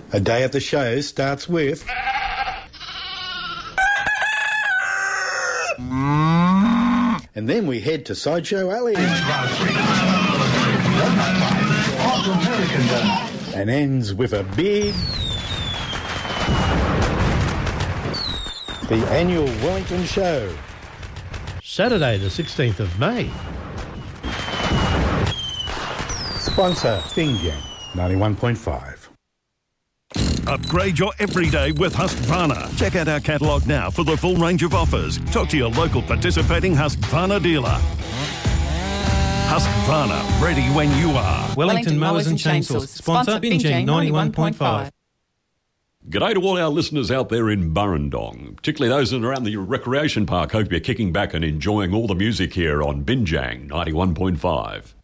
A day at the show starts with... And then we head to Sideshow Alley. And ends with a big... The annual Wellington Show. Saturday the 16th of May. Sponsor Binjang 91.5. Upgrade your everyday with Husqvarna. Check out our catalogue now for the full range of offers. Talk to your local participating Husqvarna dealer. Husqvarna, ready when you are. Wellington Mowers and Chainsaws. Sponsor Binjang 91.5. G'day to all our listeners out there in Burrendong, particularly those in around the recreation park. Hope you're kicking back and enjoying all the music here on Binjang 91.5.